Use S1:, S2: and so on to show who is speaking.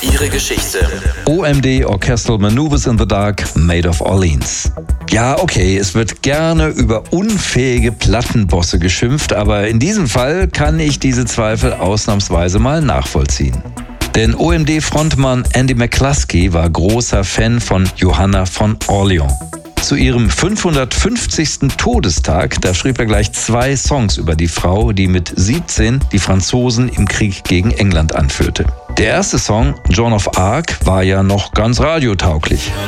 S1: ihre Geschichte.
S2: OMD, Orchestral Maneuvers in the Dark, Made of Orleans. Ja, okay, es wird gerne über unfähige Plattenbosse geschimpft, aber in diesem Fall kann ich diese Zweifel ausnahmsweise mal nachvollziehen. Denn OMD-Frontmann Andy McCluskey war großer Fan von Johanna von Orleans. Zu ihrem 550. Todestag, da schrieb er gleich 2 Songs über die Frau, die mit 17 die Franzosen im Krieg gegen England anführte. Der erste Song, Joan of Arc, war ja noch ganz radiotauglich.